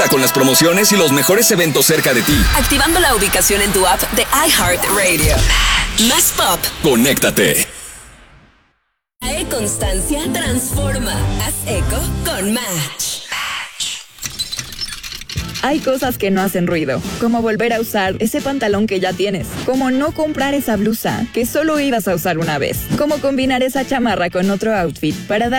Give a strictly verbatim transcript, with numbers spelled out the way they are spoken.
Conecta con las promociones y los mejores eventos cerca de ti. Activando la ubicación en tu app de iHeartRadio. Más pop. Conéctate. E Constancia transforma. Haz eco con Match. Hay cosas que no hacen ruido, como volver a usar ese pantalón que ya tienes, como no comprar esa blusa que solo ibas a usar una vez, como combinar esa chamarra con otro outfit para dar